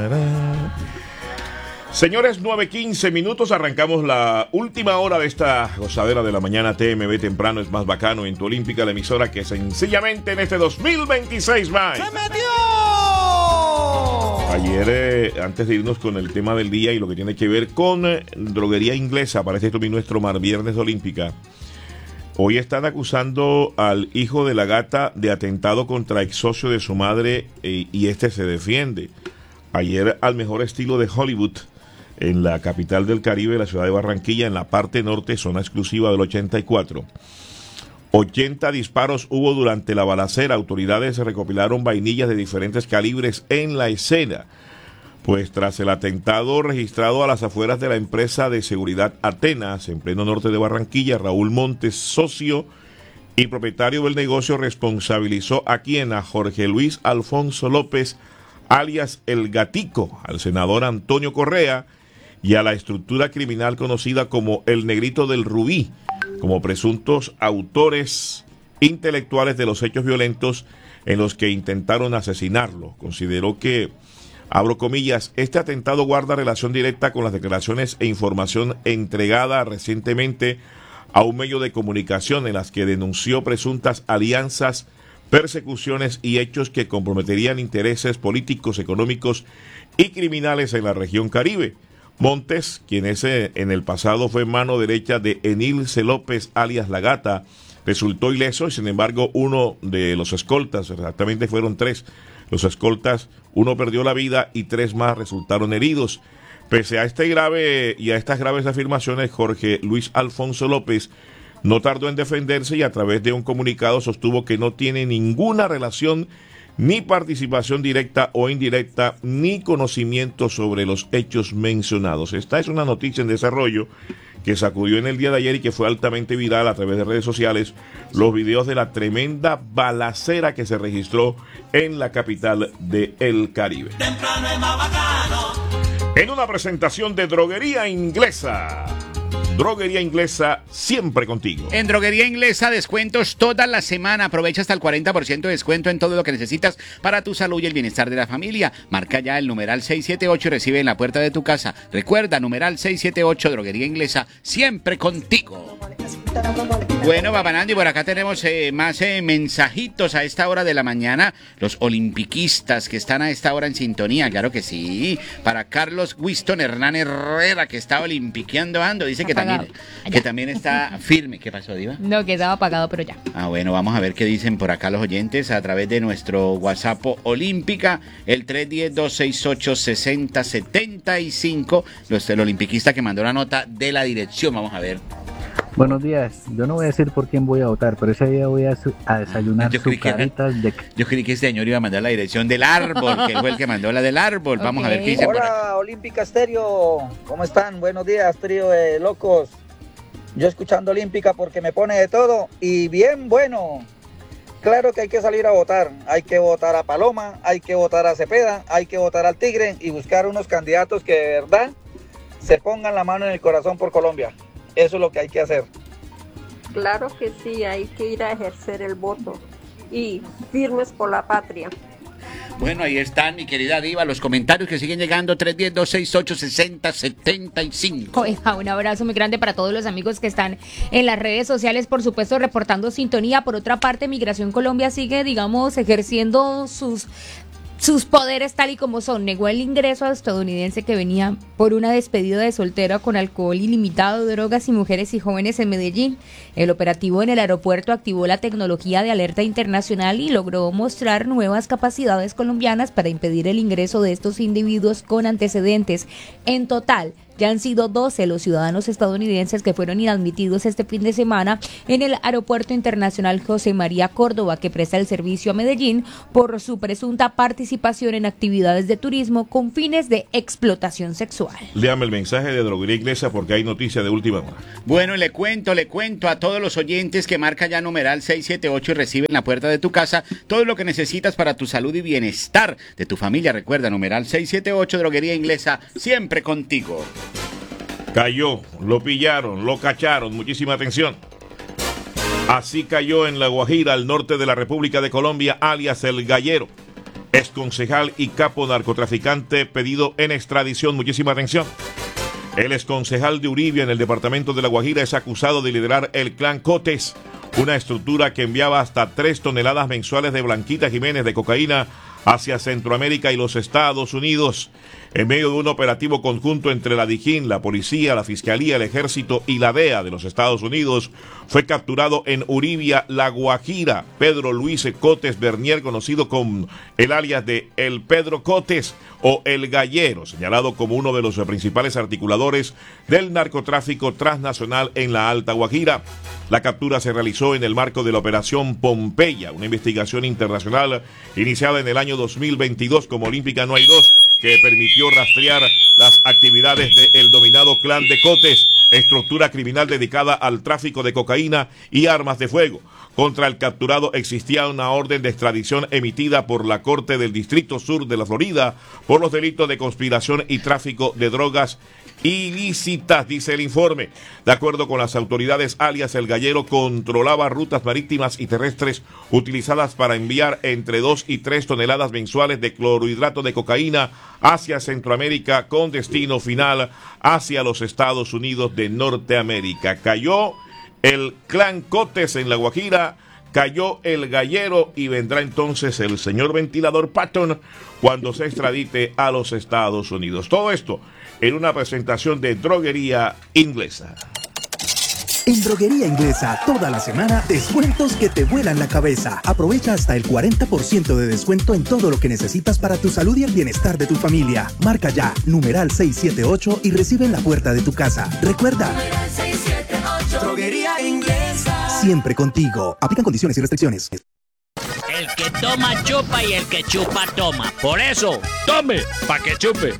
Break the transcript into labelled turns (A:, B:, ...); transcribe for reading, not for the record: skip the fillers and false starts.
A: Señores, 9:15 minutos, arrancamos la última hora de esta gozadera de la mañana. TMB temprano es más bacano en tu Olímpica, la emisora que sencillamente en este 2026 va.
B: ¡Se metió!
A: Ayer, antes de irnos con el tema del día y lo que tiene que ver con droguería inglesa, parece esto nuestro Mar Viernes Olímpica. Hoy están acusando al hijo de la gata de atentado contra ex socio de su madre y este se defiende. Ayer, al mejor estilo de Hollywood, en la capital del Caribe, la ciudad de Barranquilla, en la parte norte, zona exclusiva del 84. 80 disparos hubo durante la balacera. Autoridades recopilaron vainillas de diferentes calibres en la escena. Pues tras el atentado registrado a las afueras de la empresa de seguridad Atenas, en pleno norte de Barranquilla, Raúl Montes, socio y propietario del negocio, responsabilizó a Jorge Luis Alfonso López, alias El Gatico, al senador Antonio Correa y a la estructura criminal conocida como El Negrito del Rubí, como presuntos autores intelectuales de los hechos violentos en los que intentaron asesinarlo. Consideró que, abro comillas, este atentado guarda relación directa con las declaraciones e información entregada recientemente a un medio de comunicación en las que denunció presuntas alianzas, persecuciones y hechos que comprometerían intereses políticos, económicos y criminales en la región Caribe. Montes, quien en el pasado fue mano derecha de Enilce López, alias La Gata, resultó ileso y sin embargo uno de los escoltas, exactamente fueron 3, los escoltas, uno perdió la vida y 3 más resultaron heridos. Pese a estas graves afirmaciones, Jorge Luis Alfonso López no tardó en defenderse y a través de un comunicado sostuvo que no tiene ninguna relación ni participación directa o indirecta, ni conocimiento sobre los hechos mencionados. Esta es una noticia en desarrollo que sacudió en el día de ayer y que fue altamente viral a través de redes sociales, los videos de la tremenda balacera que se registró en la capital del Caribe. En una presentación de Droguería Inglesa. Droguería Inglesa, siempre contigo.
C: En Droguería Inglesa, descuentos toda la semana. Aprovecha hasta el 40% de descuento en todo lo que necesitas para tu salud y el bienestar de la familia. Marca ya el numeral 678 y recibe en la puerta de tu casa. Recuerda, numeral 678, Droguería Inglesa, siempre contigo. Bueno, Babanandi, por acá tenemos más mensajitos a esta hora de la mañana. Los olimpiquistas que están a esta hora en sintonía, claro que sí. Para Carlos Winston Hernán Herrera, que está olimpiqueando ando, dice que también está firme. ¿Qué pasó, Diva?
D: No, que estaba apagado, pero ya.
C: Ah, bueno, vamos a ver qué dicen por acá los oyentes a través de nuestro WhatsApp Olímpica, el 310-268-6075. El olimpiquista que mandó la nota de la dirección, vamos a ver.
E: Buenos días, yo no voy a decir por quién voy a votar, pero ese día voy a desayunar sucaritas de...
C: Yo creí que este señor iba a mandar la dirección del árbol, que fue el que mandó la del árbol. Vamos a ver qué dice.
F: Hola, Olímpica Estéreo, ¿cómo están? Buenos días, trío de locos. Yo escuchando Olímpica porque me pone de todo y bien bueno. Claro que hay que salir a votar, hay que votar a Paloma, hay que votar a Cepeda, hay que votar al Tigre y buscar unos candidatos que de verdad se pongan la mano en el corazón por Colombia. Eso es lo que hay que hacer.
G: Claro que sí, hay que ir a ejercer el voto y firmes por la patria.
C: Bueno, ahí están, mi querida Diva, los comentarios que siguen llegando, 310-268-6075.
D: Un abrazo muy grande para todos los amigos que están en las redes sociales, por supuesto, reportando sintonía. Por otra parte, Migración Colombia sigue, digamos, ejerciendo sus poderes tal y como son. Negó el ingreso a estadounidense que venía por una despedida de soltero con alcohol ilimitado, drogas y mujeres y jóvenes en Medellín. El operativo en el aeropuerto activó la tecnología de alerta internacional y logró mostrar nuevas capacidades colombianas para impedir el ingreso de estos individuos con antecedentes. En total, ya han sido 12 los ciudadanos estadounidenses que fueron inadmitidos este fin de semana en el Aeropuerto Internacional José María Córdoba, que presta el servicio a Medellín, por su presunta participación en actividades de turismo con fines de explotación sexual.
A: Léame el mensaje de Droguería Inglesa porque hay noticia de última hora.
C: Bueno, le cuento a todos los oyentes que marca ya numeral 678 y recibe en la puerta de tu casa todo lo que necesitas para tu salud y bienestar de tu familia. Recuerda, numeral 678, Droguería Inglesa, siempre contigo.
A: Cayó, lo pillaron, lo cacharon, muchísima atención. Así cayó en La Guajira, al norte de la República de Colombia, alias El Gallero. exconcejal y capo narcotraficante pedido en extradición. Muchísima atención. El exconcejal de Uribia en el departamento de La Guajira es acusado de liderar el clan Cotes, una estructura que enviaba hasta 3 toneladas mensuales de Blanquita Jiménez de cocaína hacia Centroamérica y los Estados Unidos. En medio de un operativo conjunto entre la DIJÍN, la policía, la fiscalía, el ejército y la DEA de los Estados Unidos, fue capturado en Uribia, La Guajira, Pedro Luis Cotes Bernier, conocido con el alias de El Pedro Cotes o El Gallero, señalado como uno de los principales articuladores del narcotráfico transnacional en la Alta Guajira. La captura se realizó en el marco de la Operación Pompeya, una investigación internacional iniciada en el año 2022 como Olímpica No Hay Dos, que permitió rastrear las actividades del dominado clan de Cotes, estructura criminal dedicada al tráfico de cocaína y armas de fuego. Contra el capturado existía una orden de extradición emitida por la Corte del Distrito Sur de la Florida por los delitos de conspiración y tráfico de drogas ilícitas, dice el informe. De acuerdo con las autoridades, alias El Gallero controlaba rutas marítimas y terrestres utilizadas para enviar entre 2 y 3 toneladas mensuales de clorhidrato de cocaína hacia Centroamérica con destino final hacia los Estados Unidos de Norteamérica. Cayó el clan Cotes en La Guajira, cayó El Gallero y vendrá entonces el señor Ventilador Patton cuando se extradite a los Estados Unidos. Todo esto en una presentación de Droguería Inglesa.
B: En Droguería Inglesa, toda la semana, descuentos que te vuelan la cabeza. Aprovecha hasta el 40% de descuento en todo lo que necesitas para tu salud y el bienestar de tu familia. Marca ya, numeral 678 y recibe en la puerta de tu casa. Recuerda,
H: 678, Droguería Inglesa.
B: Siempre contigo. Aplican condiciones y restricciones.
I: El que toma chupa y el que chupa toma. Por eso, tome pa' que chupe.